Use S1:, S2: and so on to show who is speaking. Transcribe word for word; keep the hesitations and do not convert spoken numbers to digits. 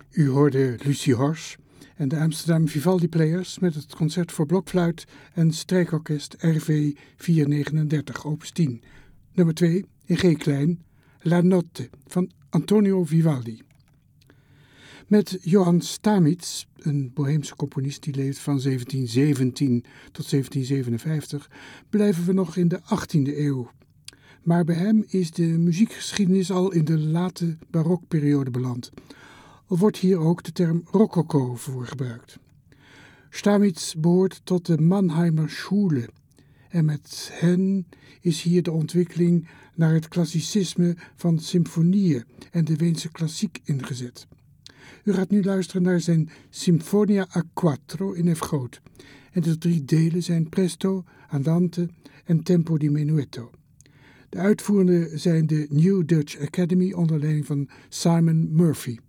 S1: U hoorde Lucie Horsch en de Amsterdam Vivaldi Players met het concert voor blokfluit en strijkorkest R V vierhonderdnegenendertig, opus tien. Nummer twee in G-klein, La Notte van Antonio Vivaldi. Met Johann Stamitz, een Boheemse componist die leeft van zeventien zeventien tot zeventien zevenenvijftig, blijven we nog in de achttiende eeuw. Maar bij hem is de muziekgeschiedenis al in de late barokperiode beland. Al wordt hier ook de term rococo voor gebruikt. Stamitz behoort tot de Mannheimer Schule en met hen is hier de ontwikkeling naar het klassicisme van symfonieën en de Weense klassiek ingezet. U gaat nu luisteren naar zijn Sinfonia a quattro in F groot. En de drie delen zijn Presto, Andante en Tempo di Menuetto. De uitvoerenden zijn de New Dutch Academy onder leiding van Simon Murphy.